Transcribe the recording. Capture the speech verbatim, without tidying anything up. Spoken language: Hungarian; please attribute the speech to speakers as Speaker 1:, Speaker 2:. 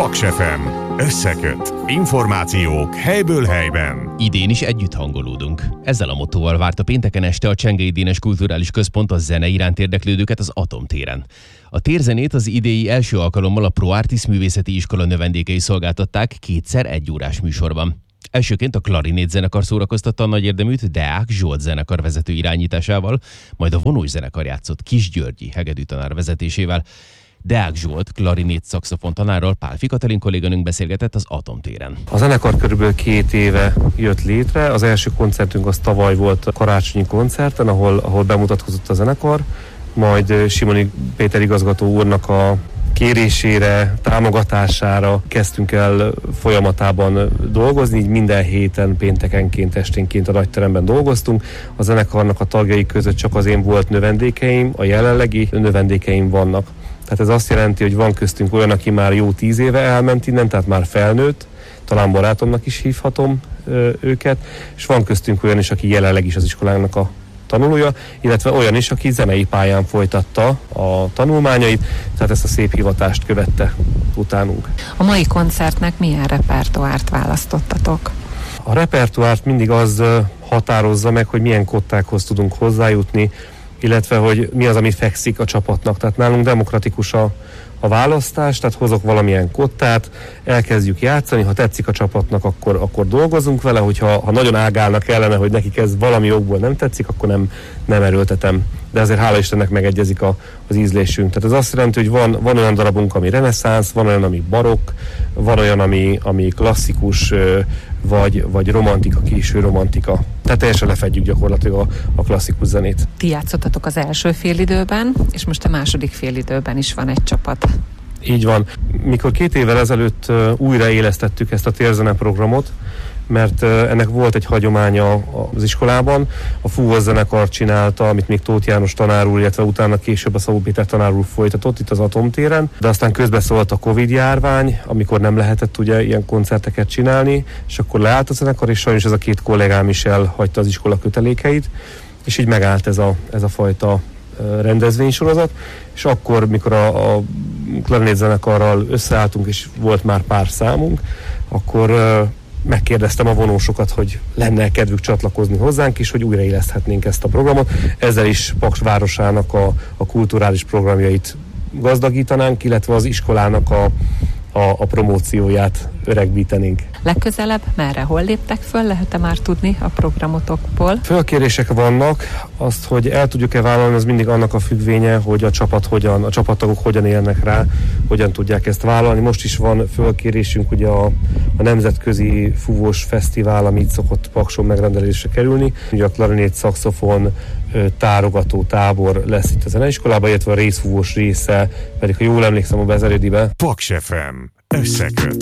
Speaker 1: Paks ef em. Összeköt. Információk helyből helyben.
Speaker 2: Idén is együtt hangolódunk. Ezzel a mottóval várta pénteken este a Csengei Dénes Kulturális Központ a zene iránt érdeklődőket az Atomtéren. A térzenét az idei első alkalommal a Pro Artis Művészeti Iskola növendékei szolgáltatták kétszer egy órás műsorban. Elsőként a klarinét zenekar szórakoztatta a nagy érdeműt Deák Zsolt zenekar vezető irányításával, majd a vonós zenekar játszott Kis Györgyi hegedűtanár vezetésével. Deák Zsolt klarinét szaxofon tanárral Pálfi Katalin kolléganőnk beszélgetett az Atomtéren.
Speaker 3: A zenekar körülbelül két éve jött létre. Az első koncertünk az tavaly volt a karácsonyi koncerten, ahol, ahol bemutatkozott a zenekar, majd Simoni Péter igazgató úrnak a kérésére, támogatására kezdtünk el folyamatában dolgozni, így minden héten, péntekenként, esténként a nagyteremben dolgoztunk. A zenekarnak a tagjai között csak az én volt növendékeim, a jelenlegi növendékeim vannak. Tehát ez azt jelenti, hogy van köztünk olyan, aki már jó tíz éve elment innen, tehát már felnőtt, talán barátomnak is hívhatom ö, őket, és van köztünk olyan is, aki jelenleg is az iskolának a tanulója, illetve olyan is, aki zenei pályán folytatta a tanulmányait, tehát ezt a szép hivatást követte utánunk.
Speaker 4: A mai koncertnek milyen repertoárt választottatok?
Speaker 3: A repertoárt mindig az határozza meg, hogy milyen kottákhoz tudunk hozzájutni, illetve hogy mi az, ami fekszik a csapatnak. Tehát nálunk demokratikus a, a választás, tehát hozok valamilyen kottát, elkezdjük játszani, ha tetszik a csapatnak, akkor, akkor dolgozunk vele, hogyha ha nagyon ágálnak ellene, hogy nekik ez valami okból nem tetszik, akkor nem, nem erőltetem. De azért hála Istennek megegyezik a, az ízlésünk. Tehát ez azt jelenti, hogy van, van olyan darabunk, ami reneszánsz, van olyan, ami barokk, van olyan, ami, ami klasszikus, vagy, vagy romantika, késő romantika. Tehát teljesen lefedjük gyakorlatilag a, a klasszikus zenét.
Speaker 4: Ti játszottatok az első félidőben, és most a második félidőben is van egy csapat.
Speaker 3: Így van. Mikor két évvel ezelőtt újraélesztettük ezt a térzene programot, mert ennek volt egy hagyománya az iskolában. A Fúvós zenekar csinálta, amit még Tóth János tanár úr, illetve utána később a Szabó Péter tanár úr folytatott itt az Atomtéren, de aztán közbeszólt a Covid járvány, amikor nem lehetett ugye ilyen koncerteket csinálni, és akkor leállt a zenekar, és sajnos ez a két kollégám is elhagyta az iskola kötelékeit, és így megállt ez a, ez a fajta rendezvénysorozat, és akkor, mikor a, a klarinét zenekarral összeálltunk, és volt már pár számunk, akkor megkérdeztem a vonósokat, hogy lenne kedvük csatlakozni hozzánk, és hogy újraéleszthetnénk ezt a programot. Ezzel is Paks városának a, a kulturális programjait gazdagítanánk, illetve az iskolának a, a, a promócióját öregbítenénk.
Speaker 4: Legközelebb merre, hol léptek föl? Lehet-e már tudni a programotokból?
Speaker 3: Fölkérések vannak, azt, hogy el tudjuk-e vállalni, az mindig annak a függvénye, hogy a csapat hogyan, a csapattagok hogyan élnek rá, hogyan tudják ezt vállalni. Most is van fölkérésünk ugye a, a Nemzetközi Fúvós Fesztivál, ami itt szokott Pakson megrendelésre kerülni. Ugye a klarinét szaxofon tárogató tábor lesz itt a zeneiskolában, illetve a részfúvós része, pedig ha jól emlékszem a Bezelődibe.
Speaker 1: Paks ef em. Összeköt.